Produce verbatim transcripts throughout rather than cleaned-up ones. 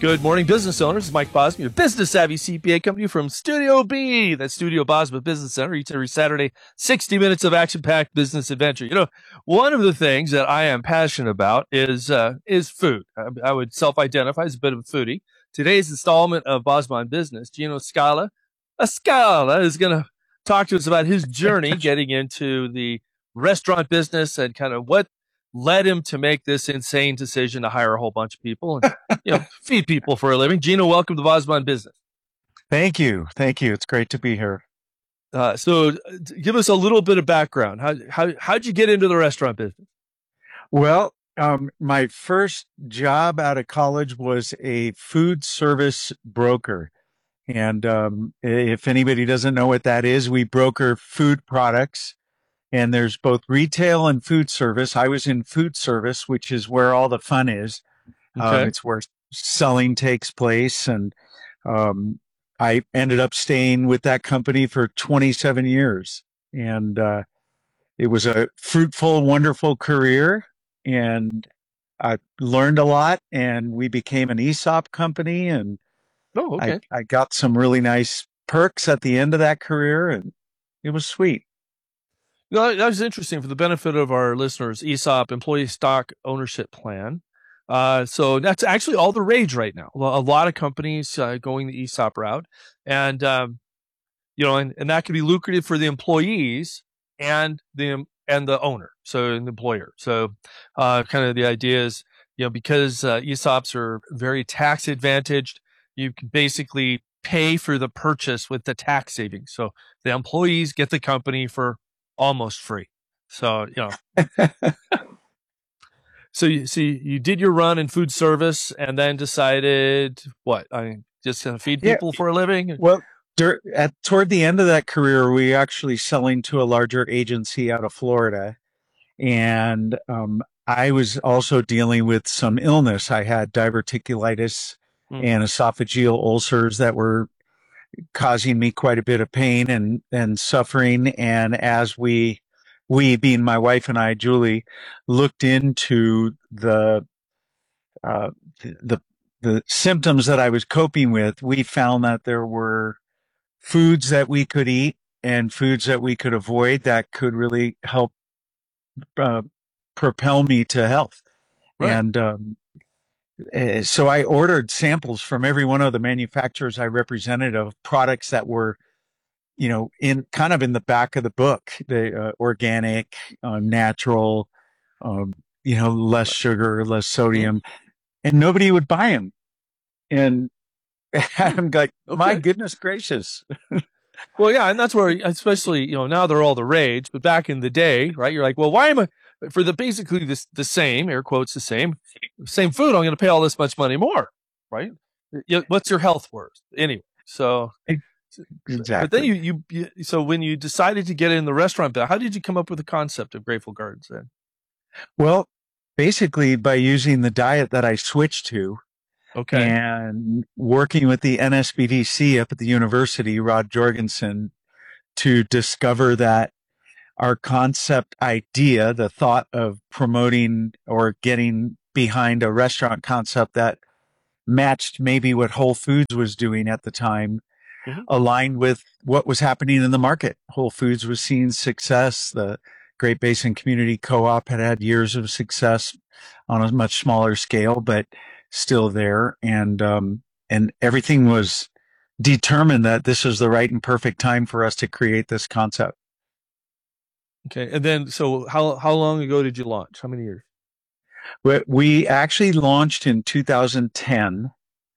Good morning, business owners. It's Mike Bosma, a business savvy C P A company from Studio B, that's Studio Bosma Business Center, each and every Saturday, sixty minutes of action-packed business adventure. You know, one of the things that I am passionate about is uh, is food. I, I would self-identify as a bit of a foodie. Today's installment of Bosma on Business, Gino Scala, a Scala, is going to talk to us about his journey getting into the restaurant business and kind of what led him to make this insane decision to hire a whole bunch of people and, you know, feed people for a living. Gino, welcome to Bosma on Business. Thank you. Thank you. It's great to be here. Uh, so uh, give us a little bit of background. How, how, how'd you get into the restaurant business? Well, um, my first job out of college was a food service broker. And um, if anybody doesn't know what that is, we broker food products. And there's both retail and food service. I was in food service, which is where all the fun is. Okay. Um, it's where selling takes place. And um, I ended up staying with that company for twenty-seven years. And uh, it was a fruitful, wonderful career. And I learned a lot. And we became an ESOP company. And oh, okay. I, I got some really nice perks at the end of that career. And it was sweet. No, that was interesting for the benefit of our listeners. ESOP, Employee Stock Ownership Plan. Uh, so that's actually all the rage right now. A lot of companies uh, going the ESOP route, and um, you know, and, and that can be lucrative for the employees and the and the owner, so the employer. So, uh, kind of the idea is, you know, because uh, ESOPs are very tax advantaged, you can basically pay for the purchase with the tax savings. So the employees get the company for almost free. So, you know, so you see, you did your run in food service and then decided what? I mean, just gonna feed people yeah. for a living? Well, dur- at toward the end of that career, we actually selling to a larger agency out of Florida. And, um, I was also dealing with some illness. I had diverticulitis mm. and esophageal ulcers that were causing me quite a bit of pain and, and suffering. And as we, we being my wife and I, Julie, looked into the, uh, the, the symptoms that I was coping with, we found that there were foods that we could eat and foods that we could avoid that could really help, uh, propel me to health. Right. And, um, Uh, so I ordered samples from every one of the manufacturers I represented of products that were, you know, in kind of in the back of the book, the uh, organic, uh, natural, um, you know, less sugar, less sodium, and nobody would buy them. And I'm like, okay. My goodness gracious. Well, yeah, and that's where, especially, you know, now they're all the rage, but back in the day, right? You're like, well, why am I, for the basically this the same, air quotes, the same, same food, I'm going to pay all this much money more, right? What's your health worth anyway? So, exactly. But then you, you, you, so when you decided to get in the restaurant, how did you come up with the concept of Grateful Gardens then? Well, basically by using the diet that I switched to. Okay. And working with the N S B D C up at the university, Rod Jorgensen, to discover that our concept idea, the thought of promoting or getting behind a restaurant concept that matched maybe what Whole Foods was doing at the time, mm-hmm. aligned with what was happening in the market. Whole Foods was seeing success. The Great Basin Community Co-op had had years of success on a much smaller scale, but still there. And, um, and everything was determined that this was the right and perfect time for us to create this concept. Okay. And then, so how, how long ago did you launch? How many years? We, we actually launched in two thousand ten.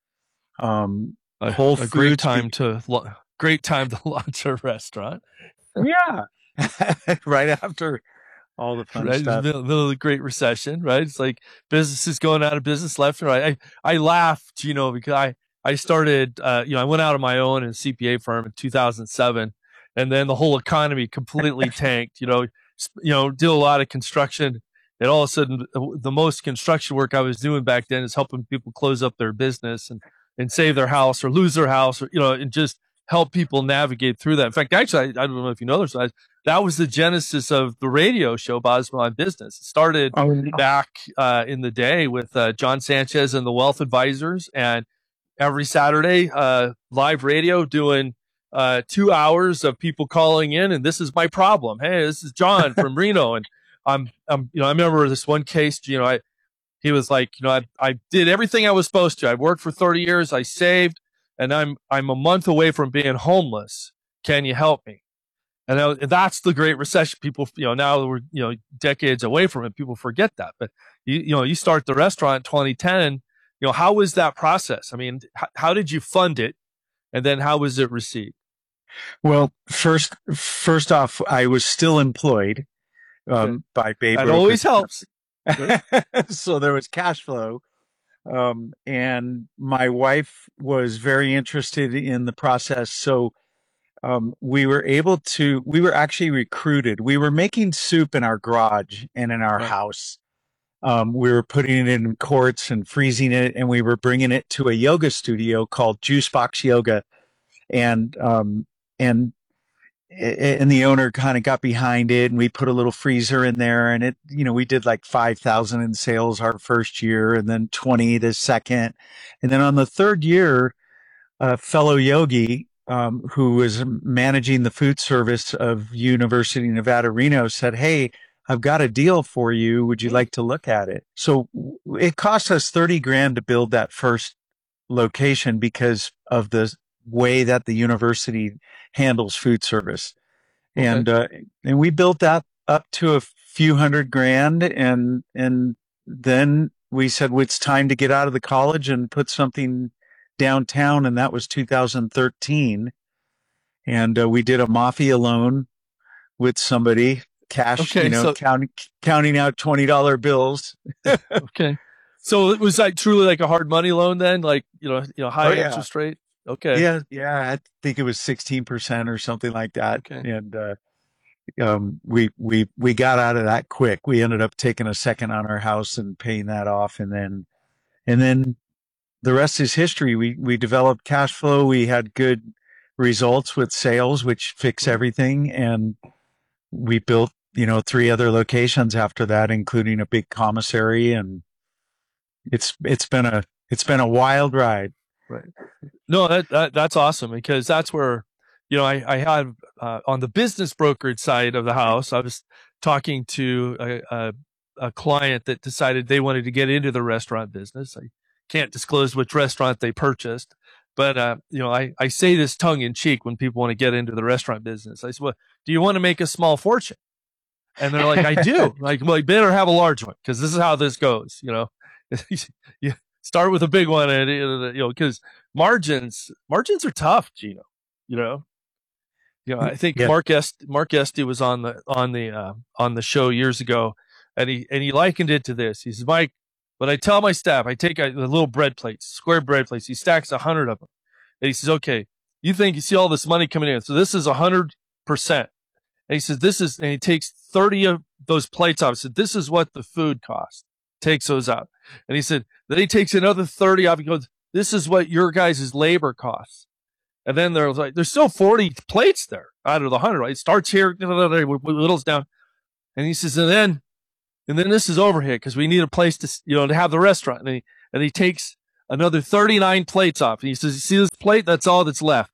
Um, a, Whole a Foods. Great time to, great time to launch a restaurant. Yeah. Right after all the fun right? stuff. The middle of the Great Recession, right? It's like businesses going out of business left and right. I, I laughed, you know, because I, I started, uh, you know, I went out on my own in a C P A firm in two thousand seven, and then the whole economy completely tanked, you know, you know, did a lot of construction. And all of a sudden, the most construction work I was doing back then is helping people close up their business and, and save their house or lose their house, or, you know, and just help people navigate through that. In fact, actually, I, I don't know if you know this, I, that was the genesis of the radio show Bosma on Business. It started oh, no. back uh, in the day with uh, John Sanchez and the Wealth Advisors, and every Saturday, uh, live radio doing uh, two hours of people calling in, and this is my problem. Hey, this is John from Reno, and I'm, I'm, you know, I remember this one case. You know, I he was like, you know, I I did everything I was supposed to. I worked for thirty years. I saved, and I'm I'm a month away from being homeless. Can you help me? And that, that's the Great Recession. People, you know, now we're, you know, decades away from it. People forget that. But, you, you know, you start the restaurant in twenty ten, you know, how was that process? I mean, h- how did you fund it? And then how was it received? Well, first, first off, I was still employed, um, Okay. by Bay That Brokerage. always helps. So there was cash flow. Um, and my wife was very interested in the process. So, um, we were able to, we were actually recruited. We were making soup in our garage and in our Right. house. Um, we were putting it in quarts and freezing it, and we were bringing it to a yoga studio called Juice Box Yoga. And, um, and, and the owner kind of got behind it, and we put a little freezer in there, and it, you know, we did like five thousand in sales our first year, and then twenty the second. And then on the third year, a fellow yogi, um, who was managing the food service of University of Nevada, Reno, said, "Hey, I've got a deal for you. Would you like to look at it?" So it cost us thirty grand to build that first location because of the way that the university handles food service. Okay. And, uh, and we built that up to a few hundred grand. And, and then we said, well, it's time to get out of the college and put something downtown. And that was two thousand thirteen. And, uh, we did a mafia loan with somebody, cash, Okay, you know, so- counting, counting out twenty dollar bills. Okay. So it was like truly like a hard money loan then, like, you know, you know, high Oh, yeah. interest rate. Okay. Yeah. Yeah. I think it was sixteen percent or something like that. Okay. And, uh, um, we, we, we got out of that quick. We ended up taking a second on our house and paying that off. And then, and then the rest is history. We, we developed cash flow. We had good results with sales, which fix everything. And we built, you know, three other locations after that, including a big commissary. And it's, it's been a, it's been a wild ride. Right. No, that, that that's awesome, because that's where, you know, I, I had uh, on the business brokerage side of the house, I was talking to a, a, a client that decided they wanted to get into the restaurant business. I can't disclose which restaurant they purchased, but, uh, you know, I, I say this tongue in cheek when people want to get into the restaurant business. I said, well, do you want to make a small fortune? And they're like, I do. Like, well, you better have a large one, because this is how this goes, you know. You start with a big one, and, you know, because margins, margins are tough, Gino, you know. You know, I think Yeah. Mark Est, Mark Esty was on the on the uh, on the show years ago, and he and he likened it to this. He says, Mike, but I tell my staff, I take a, the little bread plates, square bread plates. He stacks a hundred of them, and he says, okay, you think you see all this money coming in, so this is a hundred percent. And he says, this is, and he takes thirty of those plates off. He said, this is what the food costs. Takes those out, and he said, then he takes another thirty off. He goes, this is what your guys' labor costs. And then there's like, there's still forty plates there out of the hundred, right? It starts here, whittles down. And he says, and then, and then this is overhead, because we need a place to, you know, to have the restaurant. And he, and he takes another thirty-nine plates off. And he says, you see this plate? That's all that's left.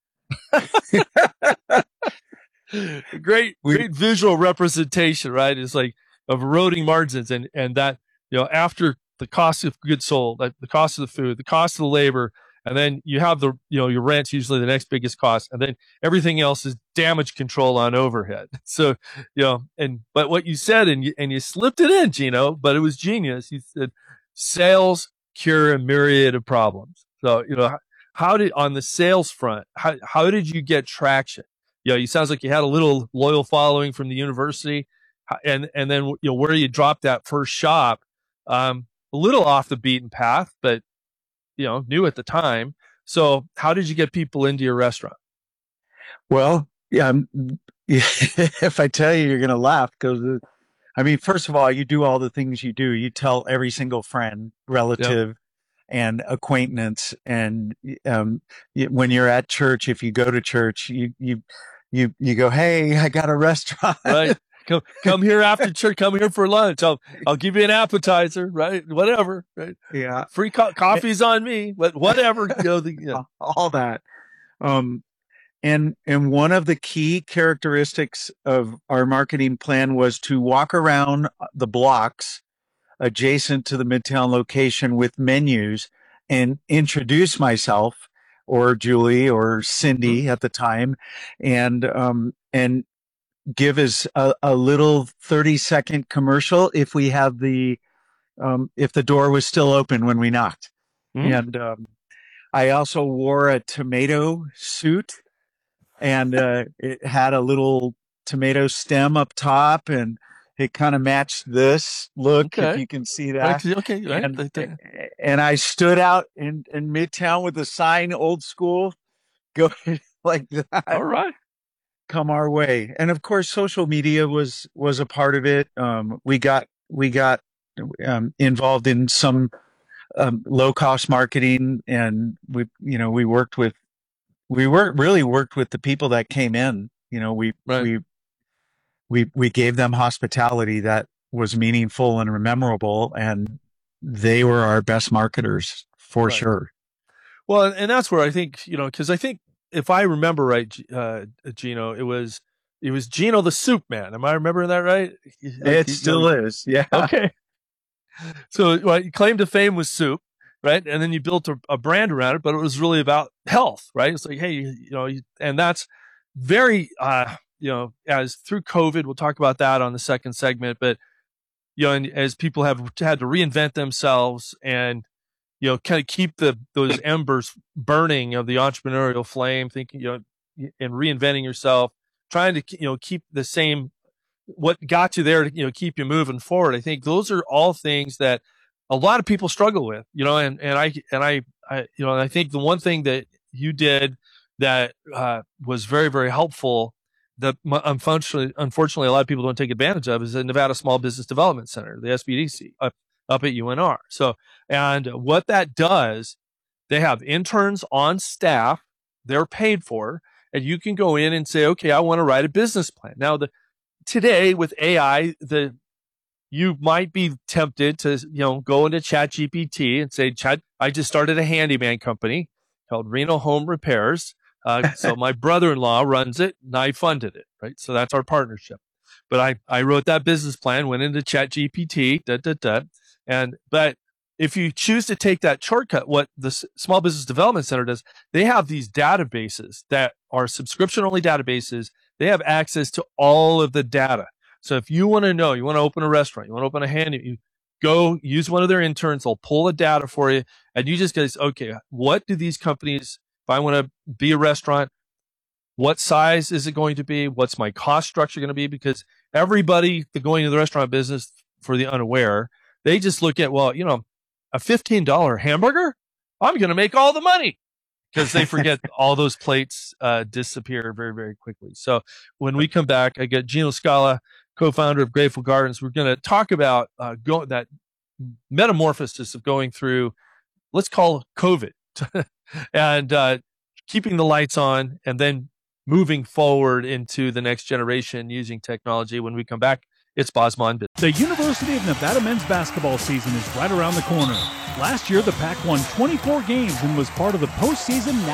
great, We- great visual representation, right? It's like of eroding margins, and, and that, you know, after the cost of goods sold, like the cost of the food, the cost of the labor, and then you have the, you know, your rent's usually the next biggest cost. And then everything else is damage control on overhead. So, you know, and, but what you said, and you, and you slipped it in, Gino, but it was genius. You said sales cure a myriad of problems. So, you know, how, how did, on the sales front, how, how did you get traction? You know, you sounds like you had a little loyal following from the university, and, and then, you know, where you dropped that first shop, um, a little off the beaten path, but, you know, new at the time. So how did you get people into your restaurant? Well, yeah, um, if I tell you, you're going to laugh, because, I mean, first of all, you do all the things you do. You tell every single friend, relative, and acquaintance. And, um, y- when you're at church, if you go to church, you, you, you, you go, hey, I got a restaurant. Right. come, come here after church. Come here for lunch. I'll, I'll give you an appetizer, right? Whatever, right? Yeah. Free co- coffee's on me, but whatever. You know, the, yeah. All that. Um, and, and one of the key characteristics of our marketing plan was to walk around the blocks adjacent to the Midtown location with menus and introduce myself or Julie or Cindy at the time, and um, and give us a, a little thirty second commercial if we have the um, if the door was still open when we knocked. Mm-hmm. And um, I also wore a tomato suit, and uh, it had a little tomato stem up top, and it kind of matched this look, okay. If you can see that. Okay, right. And, and I stood out in, in Midtown with a sign, old school, going like that. All right. Come our way. And of course, social media was, was a part of it. Um, we got, we got um, involved in some um, low cost marketing, and we, you know, we worked with, we worked, really worked with the people that came in. You know, we, right. we, We we gave them hospitality that was meaningful and memorable, and they were our best marketers for right. sure. Well, and that's where I think, you know, because I think if I remember right, uh, Gino, it was it was Gino the Soup Man. Am I remembering that right? It he, still you know, is, yeah. Okay. So well, claim to fame was soup, right? And then you built a, a brand around it, but it was really about health, right? It's like, hey, you, you know, and that's very. Uh, You know, as through COVID, we'll talk about that on the second segment. But you know, and as people have had to reinvent themselves and you know, kind of keep the those embers burning of the entrepreneurial flame, thinking you know, and reinventing yourself, trying to you know keep the same what got you there to you know keep you moving forward. I think those are all things that a lot of people struggle with. You know, and and I and I, I you know, and I think the one thing that you did that uh, was very very helpful. That unfortunately, unfortunately, a lot of people don't take advantage of is the Nevada Small Business Development Center, the S B D C, up, up at U N R. So, and what that does, they have interns on staff, they're paid for, and you can go in and say, okay, I want to write a business plan. Now, the today with A I, the you might be tempted to, you know, go into Chat G P T and say, Chat, I just started a handyman company called Reno Home Repairs. Uh, so my brother-in-law runs it and I funded it, right? So that's our partnership. But I, I wrote that business plan, went into Chat G P T, da, da, da. And, but if you choose to take that shortcut, what the S- Small Business Development Center does, they have these databases that are subscription-only databases. They have access to all of the data. So if you want to know, you want to open a restaurant, you want to open a handy, you go use one of their interns, they'll pull the data for you. And you just guys, okay, what do these companies, if I want to be a restaurant, what size is it going to be? What's my cost structure going to be? Because everybody going to the restaurant business, for the unaware, they just look at, well, you know, a fifteen dollar hamburger, I'm going to make all the money, because they forget all those plates uh, disappear very, very quickly. So when we come back, I get Gino Scala, co-founder of Grateful Gardens. We're going to talk about uh, go, that metamorphosis of going through, let's call COVID, and uh, keeping the lights on, and then moving forward into the next generation using technology. When we come back, it's Bosma. The University of Nevada men's basketball season is right around the corner. Last year, the Pac won twenty-four games and was part of the postseason